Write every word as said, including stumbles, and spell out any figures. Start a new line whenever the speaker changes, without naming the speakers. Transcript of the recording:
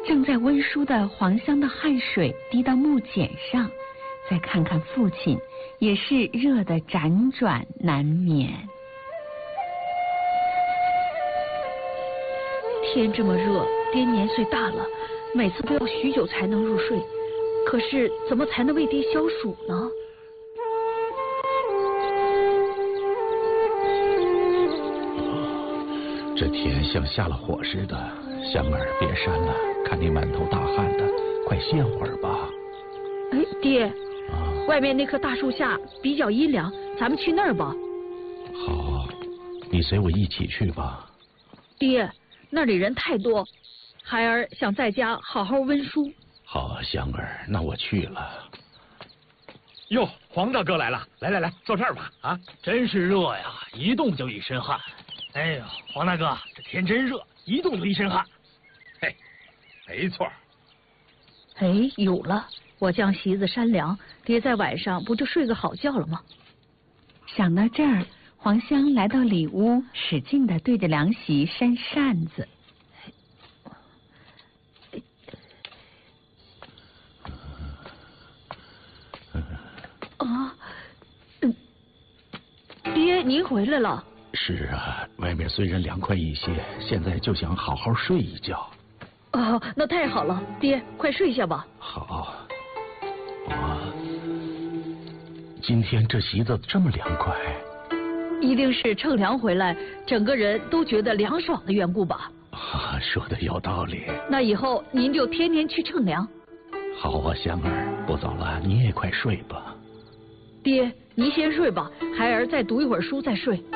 正在温书的黄香的汗水滴到木简上，再看看父亲，也是热得辗转难眠。
天这么热，爹年岁大了，每次都要许久才能入睡。可是怎么才能为爹消暑呢？
这天像下了火似的，香儿别扇了，看你满头大汗的，快歇会儿吧。
哎，爹，
啊，
外面那棵大树下比较阴凉，咱们去那儿吧。
好，你随我一起去吧。
爹，那里人太多，孩儿想在家好好温书。
好，香儿，那我去了。
哟，黄大哥来了，来来来，坐这儿吧。啊，
真是热呀，一动就一身汗。哎呦，黄大哥，这天真热，一动就一身汗。
嘿，没错。
哎，有了，我将席子扇凉，爹在晚上不就睡个好觉了吗？
想到这儿，黄香来到里屋，使劲地对着凉席扇扇子。
啊，嗯，爹，您回来了。
是啊，外面虽然凉快一些，现在就想好好睡一觉。
哦，那太好了，爹，快睡下吧。
好。我今天这席子这么凉快，
一定是乘凉回来，整个人都觉得凉爽的缘故吧。
啊，说的有道理。
那以后您就天天去乘凉。
好啊，香儿，不早了，你也快睡吧。
爹，您先睡吧，孩儿再读一会儿书再睡。